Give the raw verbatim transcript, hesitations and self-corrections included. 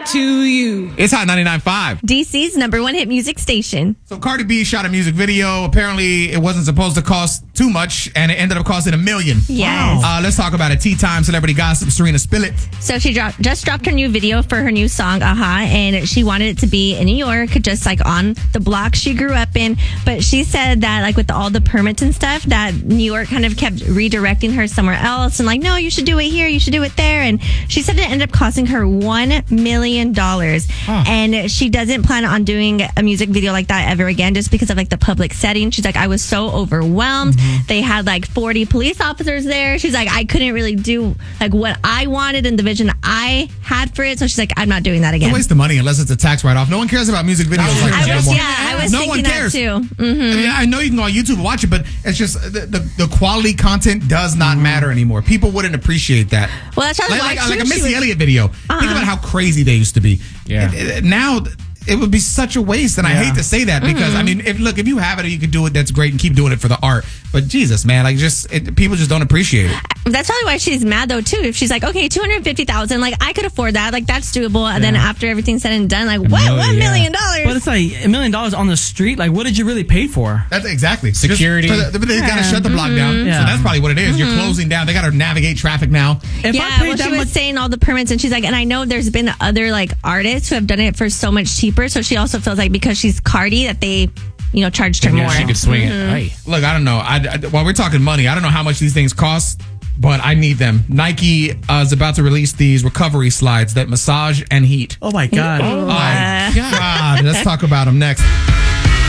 to you. It's Hot ninety-nine point five. D C's number one hit music station. So Cardi B shot a music video. Apparently, it wasn't supposed to cost too much, and it ended up costing a million. Yes. Uh, let's talk about it. Tea Time celebrity gossip. Serena, spill it. So she dropped, just dropped her new video for her new song, Aha, and she wanted it to be in New York, just like on the block she grew up in. But she said that, like, with all the permits and stuff, that New York kind of kept redirecting her somewhere else and, like, no, you should do it here, you should do it there. And she said it ended up costing her one million dollars. Huh. And she doesn't plan on doing a music video like that ever again just because of, like, the public setting. She's like, I was so overwhelmed. Mm-hmm. They had, like, forty police officers there. She's like, I couldn't really do, like, what I wanted and the vision I had for it. So she's like, I'm not doing that again. It's a waste of money unless it's a tax write-off. No one cares about music videos like I that was, anymore. Yeah, I was no thinking one cares. that too. Mm-hmm. I mean, I know you can go on YouTube and watch it, but it's just the, the, the quality content does not mm. matter anymore. People wouldn't appreciate that. Well, that's like, like, too, like a Missy was, Elliott video. Uh-huh. Think about how crazy they used to be. Yeah. It, it, now it would be such a waste, and yeah. I hate to say that because mm-hmm. I mean, if, look, if you have it or you could do it, that's great, and keep doing it for the art. But Jesus, man, like just it, people just don't appreciate it. That's probably why she's mad though too. If she's like, okay, two hundred fifty thousand, like I could afford that, like that's doable. And yeah. then after everything's said and done, like what, million, one million dollars? But it's like a million dollars on the street. Like, what did you really pay for? That's exactly security. The, they yeah. got to shut the block mm-hmm. down. Yeah. So that's probably what it is. Mm-hmm. You're closing down. They got to navigate traffic now. If yeah, I well, she was much- saying all the permits, and she's like, and I know there's been other like artists who have done it for so much cheaper. So she also feels like because she's Cardi that they. You know, charged her yeah, more. She could swing mm-hmm. it. Hey. Look, I don't know. I, I, while we're talking money, I don't know how much these things cost, but I need them. Nike uh, is about to release these recovery slides that massage and heat. Oh, my God. Oh, my God. Let's talk about them next.